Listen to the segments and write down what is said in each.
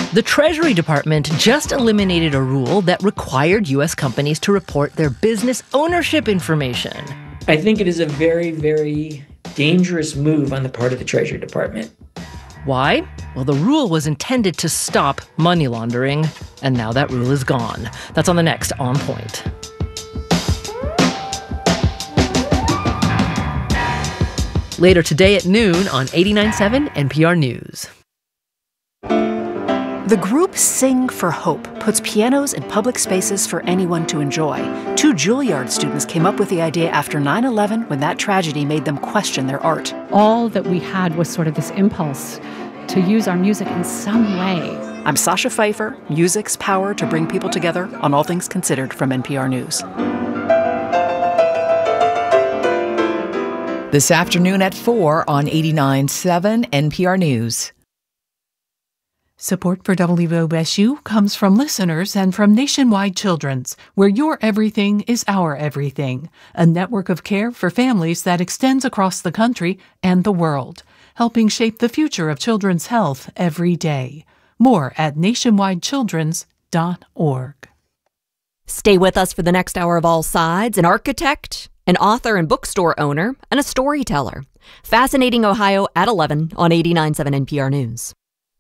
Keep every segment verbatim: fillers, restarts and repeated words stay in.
The Treasury Department just eliminated a rule that required U S companies to report their business ownership information. I think it is a very, very dangerous move on the part of the Treasury Department. Why? Well, the rule was intended to stop money laundering, and now that rule is gone. That's on the next On Point. Later today at noon on eighty-nine point seven N P R News. The group Sing for Hope puts pianos in public spaces for anyone to enjoy. Two Juilliard students came up with the idea after nine eleven when that tragedy made them question their art. All that we had was sort of this impulse to use our music in some way. I'm Sasha Pfeiffer, music's power to bring people together on All Things Considered from N P R News. This afternoon at four on eighty-nine point seven N P R News. Support for W O S U comes from listeners and from Nationwide Children's, where your everything is our everything, a network of care for families that extends across the country and the world, helping shape the future of children's health every day. More at nationwide children's dot org. Stay with us for the next hour of All Sides, an architect, an author and bookstore owner, and a storyteller. Fascinating Ohio at eleven on eighty-nine point seven N P R News.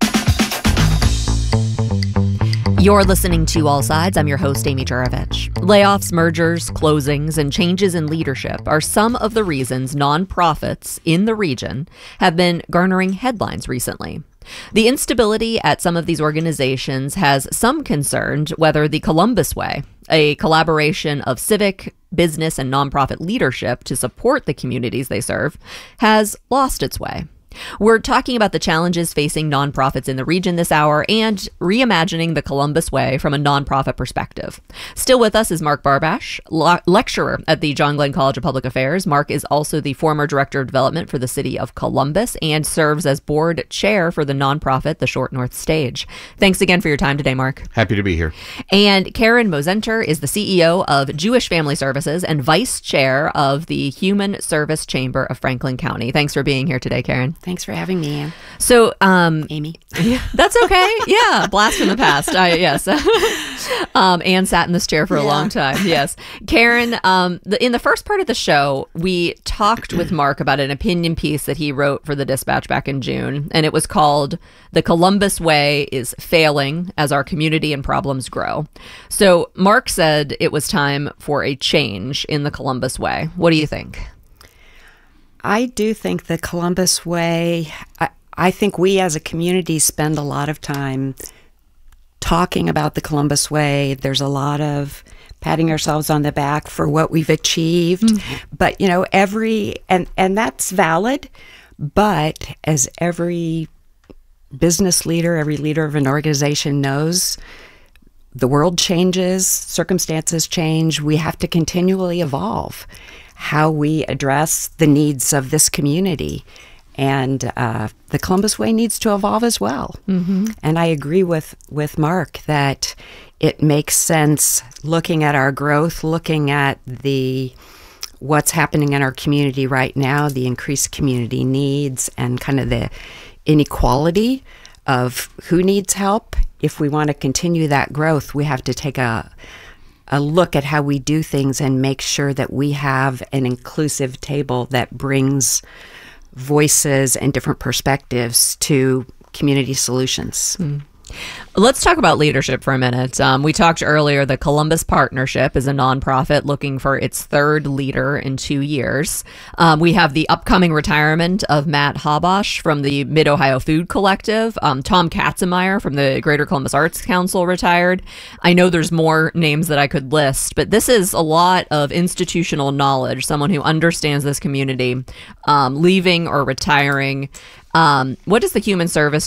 You're listening to All Sides. I'm your host, Amy Juravich. Layoffs, mergers, closings, and changes in leadership are some of the reasons nonprofits in the region have been garnering headlines recently. The instability at some of these organizations has some concerned whether the Columbus Way, a collaboration of civic, business, and nonprofit leadership to support the communities they serve, has lost its way. We're talking about the challenges facing nonprofits in the region this hour and reimagining the Columbus Way from a nonprofit perspective. Still with us is Mark Barbash, lo- lecturer at the John Glenn College of Public Affairs. Mark is also the former director of development for the city of Columbus and serves as board chair for the nonprofit, the Short North Stage. Thanks again for your time today, Mark. Happy to be here. And Karen Mosenter is the C E O of Jewish Family Services and vice chair of the Human Service Chamber of Franklin County. Thanks for being here today, Karen. Thanks for having me, Anne. So, um, Amy. Yeah, that's okay. Yeah, blast from the past. I, yes. um, Anne sat in this chair for a Yeah. long time. Yes. Karen, um, the, in the first part of the show, we talked with Mark about an opinion piece that he wrote for the Dispatch back in June, and it was called "The Columbus Way is Failing as Our Community and Problems Grow." So Mark said it was time for a change in the Columbus Way. What do you think? I do think the Columbus Way, I, I think we as a community spend a lot of time talking about the Columbus Way. There's a lot of patting ourselves on the back for what we've achieved. Mm-hmm. But, you know, every, and, and that's valid, but as every business leader, every leader of an organization knows, the world changes, circumstances change, we have to continually evolve how we address the needs of this community. And uh, the Columbus Way needs to evolve as well. Mm-hmm. And I agree with, with Mark that it makes sense looking at our growth, looking at the what's happening in our community right now, the increased community needs, and kind of the inequality of who needs help. If we want to continue that growth, we have to take a a look at how we do things and make sure that we have an inclusive table that brings voices and different perspectives to community solutions. Mm. Let's talk about leadership for a minute. Um, we talked earlier, the Columbus Partnership is a nonprofit looking for its third leader in two years. Um, we have the upcoming retirement of Matt Habosh from the Mid-Ohio Food Collective. Um, Tom Katzenmeyer from the Greater Columbus Arts Council retired. I know there's more names that I could list, but this is a lot of institutional knowledge, someone who understands this community, um, leaving or retiring. Um, what does the Human Service